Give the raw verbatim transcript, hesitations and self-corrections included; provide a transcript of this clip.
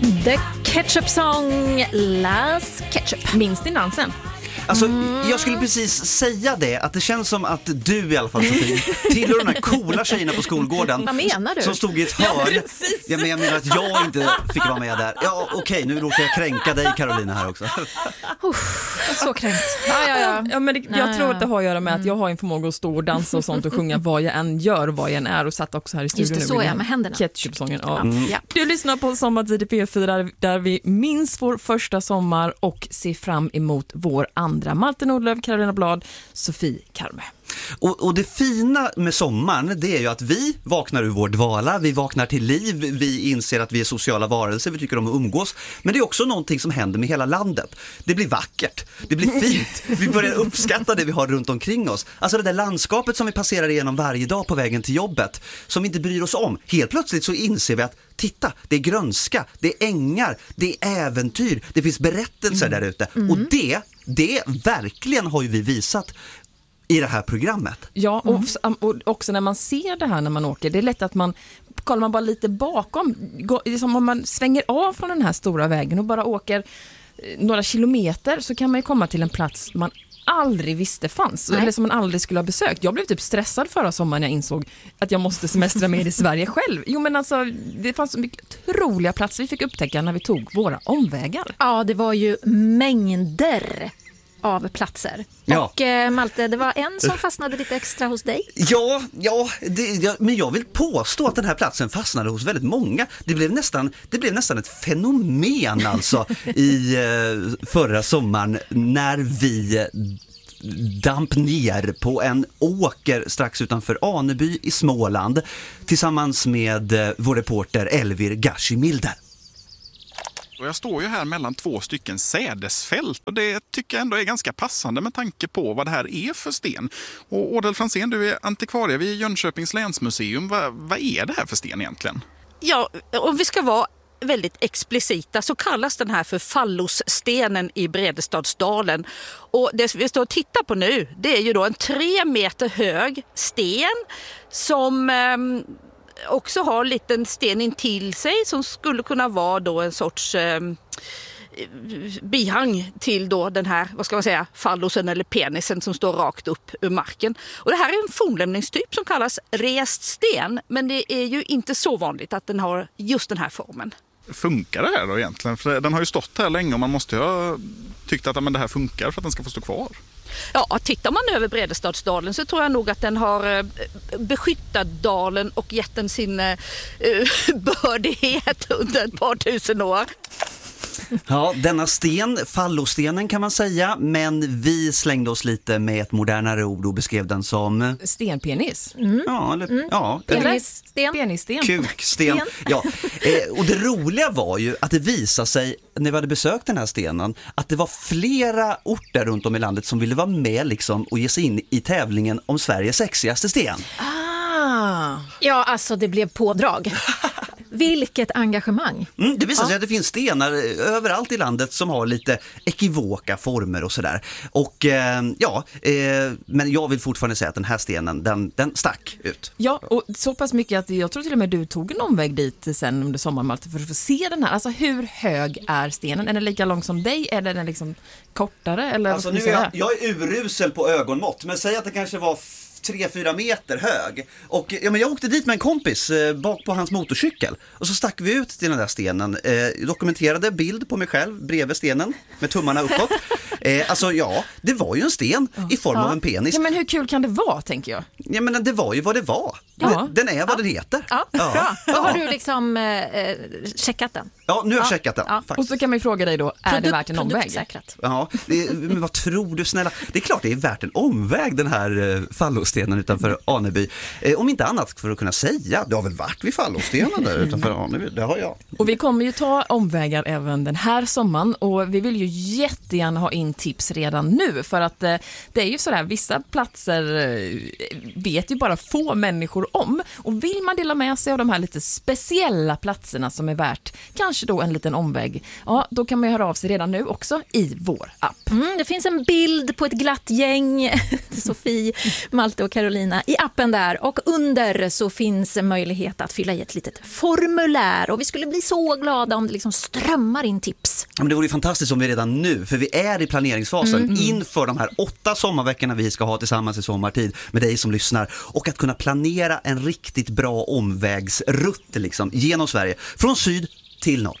The Ketchup Song, Las Ketchup. Minns ni dansen? Alltså, jag skulle precis säga det, att det känns som att du i alla fall, Sofie, tillhör de här coola tjejerna på skolgården. Vad menar du? Som stod i ett hörn. Ja, precis. Ja, men jag menar att jag inte fick vara med där. Ja, okej, okay, nu råkar jag kränka dig, Carolina, här också. Så kränkt. Ja, ja, ja. Ja, men det, jag Nej, tror ja. att det har att göra med att jag har en förmåga att stå och dansa och sånt och sjunga vad jag än gör, vad jag än är, och satt också här i studion. Just det, så nu är med händerna. Ketchup-sången. Ja. Mm. Ja. Du lyssnar på Sommartid i P fyra där vi minns vår första sommar och ser fram emot vår andra. Malte Nordlöf, Carolina Blad, Sofie Karme. Och, och det fina med sommaren, det är ju att vi vaknar ur vår dvala, vi vaknar till liv, vi inser att vi är sociala varelser, vi tycker om att umgås. Men det är också någonting som händer med hela landet. Det blir vackert, det blir fint, vi börjar uppskatta det vi har runt omkring oss. Alltså det där landskapet som vi passerar igenom varje dag på vägen till jobbet, som vi inte bryr oss om. Helt plötsligt så inser vi att titta, det är grönska, det är ängar, det är äventyr, det finns berättelser mm. där ute. Mm. Och det, det verkligen har ju vi visat i det här programmet. Ja, och, och också när man ser det här när man åker, det är lätt att man, kollar man bara lite bakom, går, som om man svänger av från den här stora vägen och bara åker några kilometer, så kan man ju komma till en plats man aldrig visste fanns. Nej. Eller som man aldrig skulle ha besökt. Jag blev typ stressad förra sommaren när jag insåg att jag måste semestra med i Sverige själv. Jo, men alltså, det fanns så mycket otroliga platser vi fick upptäcka när vi tog våra omvägar. Ja, det var ju mängder av platser. Ja. Och eh, Malte, det var en som fastnade lite extra hos dig. Ja, ja, det, ja, men jag vill påstå att den här platsen fastnade hos väldigt många. Det blev nästan, det blev nästan ett fenomen alltså i eh, förra sommaren när vi damp ner på en åker strax utanför Aneby i Småland tillsammans med eh, vår reporter Elvir Gashi Milder. Och jag står ju här mellan två stycken sädesfält, och det tycker jag ändå är ganska passande med tanke på vad det här är för sten. Och Ådel Fransén, du är antikvarie vid Jönköpings länsmuseum. Vad, vad är det här för sten egentligen? Ja, om vi ska vara väldigt explicita så kallas den här för fallosstenen i Bredestadsdalen. Och det vi står och tittar på nu, det är ju då en tre meter hög sten som Eh, också har en liten sten in till sig som skulle kunna vara då en sorts eh, bihang till då den här, vad ska man säga, fallosen eller penisen som står rakt upp ur marken. Och det här är en fornlämningstyp som kallas rest sten, men det är ju inte så vanligt att den har just den här formen. Funkar det här då egentligen? För den har ju stått här länge och man måste ju ha tyckt att men det här funkar för att den ska få stå kvar. Ja, tittar man över Bredestadsdalen så tror jag nog att den har beskyddat dalen och gett den sin uh, bördighet under ett par tusen år. Ja, denna sten, fallostenen kan man säga, men vi slängde oss lite med ett modernare ord och beskrev den som stenpenis. Mm. Ja, eller, mm. ja, Penissten. Penissten. Kuksten. Ja. Eh, och det roliga var ju att det visade sig när vi hade besökt den här stenen att det var flera orter runt om i landet som ville vara med liksom och ge sig in i tävlingen om Sveriges sexigaste sten. Ah. Ja, alltså det blev pådrag. Vilket engagemang. Mm, det visar sig ja. att det finns stenar överallt i landet som har lite ekivoka former och sådär. Och eh, ja, eh, men jag vill fortfarande säga att den här stenen, den, den stack ut. Ja, och så pass mycket att jag tror till och med du tog en omväg dit sen under sommaren, Malte, för att få se den här. Alltså hur hög är stenen? Är den lika lång som dig? Eller är den liksom kortare? Eller alltså, nu är jag, jag är urusel på ögonmått, men säg att det kanske var tre fyra meter hög. Och ja, men jag åkte dit med en kompis eh, bak på hans motorcykel. Och så stack vi ut till den där stenen. Eh, dokumenterade bild på mig själv bredvid stenen med tummarna uppåt. Eh, alltså ja, det var ju en sten ja. i form ja. av en penis. Ja, men hur kul kan det vara, tänker jag? Ja, men det var ju vad det var. Ja. Den är vad ja. den heter. Ja, ja. Bra. Då har du liksom eh, checkat den. Ja, nu har jag ja. checkat den. Ja. Och så kan man ju fråga dig då, är Produkt, det värt en omväg? Ja, det, men vad tror du snälla? Det är klart det är värt en omväg den här eh, fallostenen utanför Aneby. Eh, om inte annat för att kunna säga, det har väl varit vid fallostenen där utanför Aneby, det har jag. Och vi kommer ju ta omvägar även den här sommaren och vi vill ju jättegärna ha in tips redan nu för att eh, det är ju sådär, vissa platser eh, vet ju bara få människor om. Och vill man dela med sig av de här lite speciella platserna som är värt kanske då en liten omväg, ja, då kan man ju höra av sig redan nu också i vår app. Mm, det finns en bild på ett glatt gäng, Sofie, Malte och Carolina, i appen där. Och under så finns en möjlighet att fylla i ett litet formulär. Och vi skulle bli så glada om det liksom strömmar in tips. Ja, men det vore ju fantastiskt om vi redan nu, för vi är i planeringsfasen mm. inför de här åtta sommarveckorna vi ska ha tillsammans i sommartid med dig som lyssnar. Och att kunna planera en riktigt bra omvägsrutt liksom, genom Sverige, från syd till norr.